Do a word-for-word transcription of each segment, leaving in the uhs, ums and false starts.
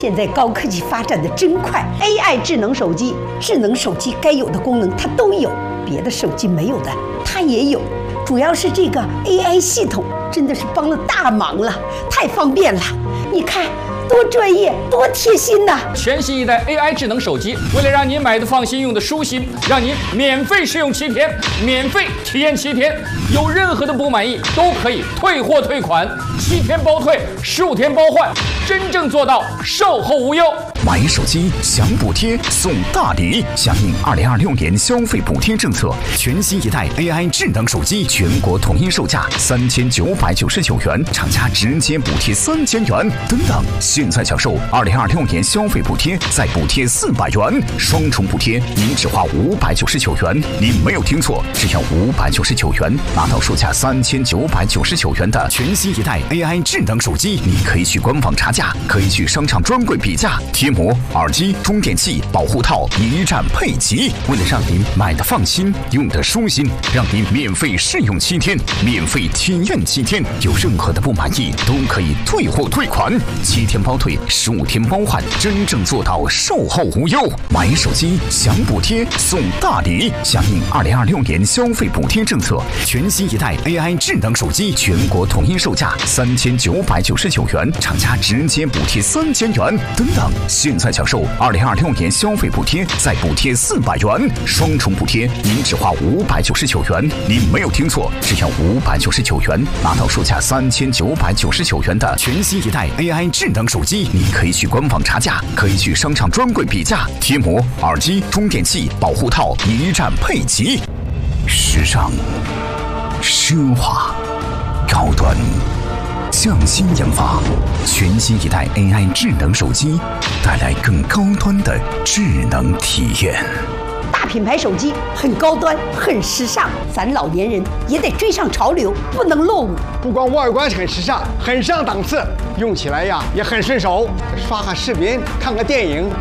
现在高科技发展的真快 ，A I 智能手机，智能手机该有的功能它都有，别的手机没有的它也有。主要是这个 A I 系统真的是帮了大忙了，太方便了。你看多专业，多贴心呐！ 全新一代 A I 智能手机，为了让您买的放心，用的舒心，让您免费试用七天，免费体验七天，有任何的不满意都可以退货退款，七天包退，十五天包换，真正做到售后无忧。 买手机享补贴送大礼，响应二零二六年消费补贴政策，全新一代 A I 智能手机全国统一售价三千九百九十九元，厂家直接补贴三千元。等等，现在享受二零二六年消费补贴，再补贴四百元，双重补贴，您只花五百九十九元。您没有听错，只要五百九十九元，拿到售价三千九百九十九元的全新一代 A I 智能手机。你可以去官网查价，可以去商场专柜比价。贴膜、耳机、充电器、保护套一站配齐，为了让您买的放心，用的舒心，让您免费试用七天，免费体验七天，有任何的不满意都可以退货退款，七天包退，十五天包换，真正做到售后无忧。买手机享补贴送大礼，响应二零二六年消费补贴政策，全新一代 A I 智能手机全国统一售价三千九百九十九元，厂家直接补贴三千元。等等，现在享受二零二六年消费补贴，再补贴四百元，双重补贴，您只花五百九十九元。您没有听错，只要五百九十九元，拿到售价三千九百九十九元的全新一代 A I 智能手机。你可以去官网查价，可以去商场专柜比价。贴膜、耳机、充电器、保护套一站配齐，时尚、奢华、高端。匠心研发，全新一代 A I 智能手机，带来更高端的智能体验。 大品牌手机很高端，很时尚，咱老年人也得追上潮流，不能落伍。 不光外观很时尚，很上档次，用起来呀也很顺手，刷个视频，看个电影。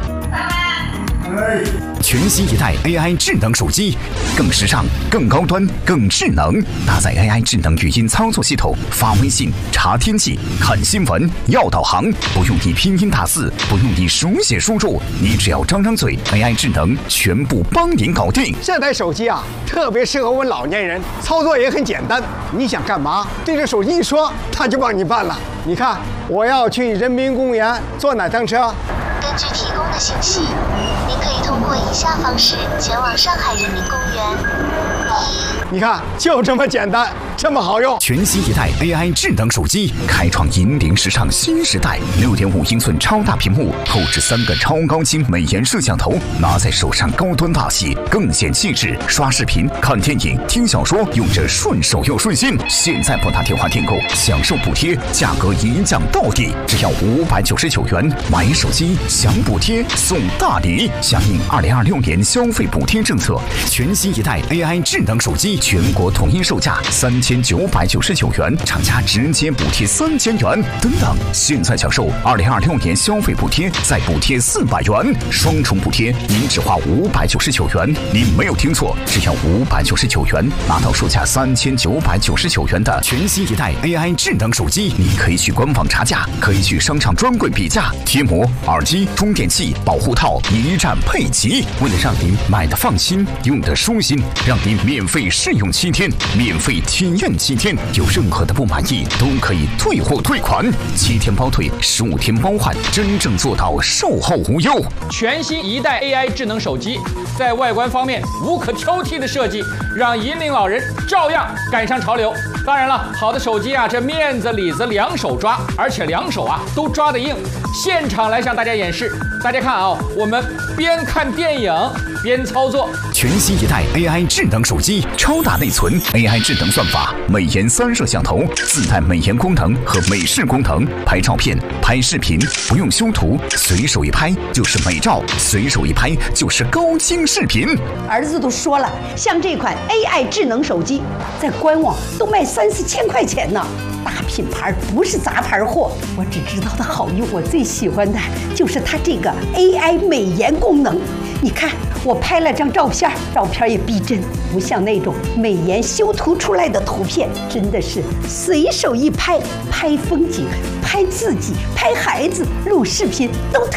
全新一代 A I 智能手机，更时尚、更高端、更智能，搭载 A I 智能语音操作系统，发微信、查天气、看新闻、要导航，不用你拼音大字，不用你手写输入，你只要张张嘴 ，A I 智能全部帮您搞定。 这台手机啊，特别适合我们老年人，操作也很简单。你想干嘛，对着手机一说，它就帮你办了。你看，我要去人民公园坐哪趟车？ 根据提供的信息，您可以通过以下方式前往上海人民公园。 你看，就这么简单，这么好用。 全新一代 A I 智能手机，开创引领时尚新时代。六点五英寸超大屏幕，后置三个超高清美颜摄像头，拿在手上高端大气，更显气质。刷视频、看电影、听小说，用着顺手又顺心。现在拨打电话订购，享受补贴，价格一降到底，只要五百九十九元。买手机享补贴送大礼，响应二零二六年消费补贴政策，全新一代 A I 智能手机全国统一售价三千九百九十九元，厂家直接补贴三千元。等等，现在享受二零二六年消费补贴，再补贴四百元，双重补贴，您只花五百九十九元。您没有听错，只要五百九十九元，拿到售价三千九百九十九元的全新一代 A I 智能手机。你可以去官网查价，可以去商场专柜比价。贴膜、耳机、充电器、保护套一站配齐，为了让您买的放心，用的舒心，让您免费试用七天，免费体验七天，有任何的不满意都可以退货退款，七天包退，十五天包换，真正做到售后无忧。 全新一代 A I 智能手机，在外观方面无可挑剔的设计，让引领老人照样赶上潮流。当然了，好的手机啊，这面子里子两手抓，而且两手啊都抓得硬。现场来向大家演示，大家看啊，我们边看电影边操作。 全新一代 A I 智能手机，超大内存 A I 智能算法，美颜三摄像头，自带美颜功能和美视功能，拍照片、拍视频不用修图，随手一拍就是美照，随手一拍就是高清视频。 儿子都说了，像这款 A I 智能手机，在官网都卖三四千块钱呢。大品牌不是杂牌货，我只知道它好用，我最喜欢的就是它这个 A I 美颜功能。你看，我拍了张照片，照片也逼真，不像那种美颜修图出来的图片，真的是随手一拍，拍风景、拍自己、拍孩子、录视频都特